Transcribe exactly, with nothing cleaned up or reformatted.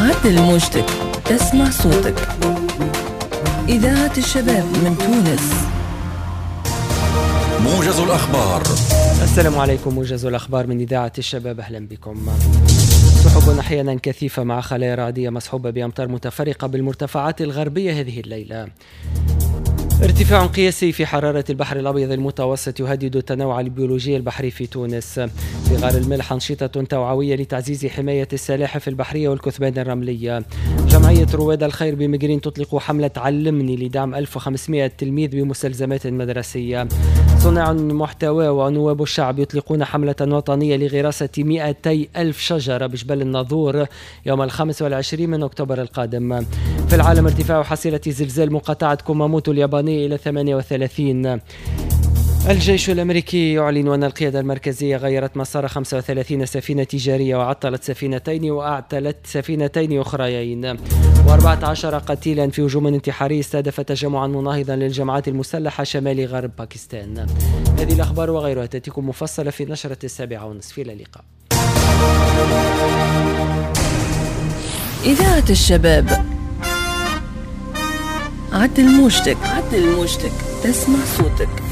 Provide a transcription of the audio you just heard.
عدل موجتك، اسمع صوتك. إذاعة الشباب من تونس. موجز الأخبار. السلام عليكم. موجز الأخبار من إذاعة الشباب، أهلا بكم. سحب أحيانا كثيفة مع خلايا رعدية مصحوبة بأمطار متفرقة بالمرتفعات الغربية هذه الليلة. ارتفاع قياسي في حرارة البحر الأبيض المتوسط يهدد التنوع البيولوجي البحري في تونس. في غار الملح أنشطة توعوية لتعزيز حماية السلاحف البحرية والكثبان الرملية. جمعية رواد الخير بمجرين تطلق حملة علمني لدعم ألف وخمسمائة تلميذ بمستلزمات مدرسية. صناع المحتوى ونواب الشعب يطلقون حملة وطنية لغراسة مئتي ألف شجرة بجبل الناظور يوم الخامس والعشرين من أكتوبر القادم. في العالم ارتفاع حصيلة زلزال مقاطعة كوماموتو اليابانية إلى ثمانية وثلاثين. الجيش الأمريكي يعلن أن القيادة المركزية غيرت مسار خمسة وثلاثين سفينة تجارية وعطلت سفينتين وأعتلت سفينتين أخريين. وأربعة عشر قتيلا في هجوم انتحاري استهدف تجمعا مناهضا للجماعات المسلحة شمال غرب باكستان. هذه الأخبار وغيرها تأتيكم مفصلة في نشرة السابعة ونصف. إلى اللقاء. إذاعة الشباب، عدل موجتك، عدل موجتك، اسمع صوتك.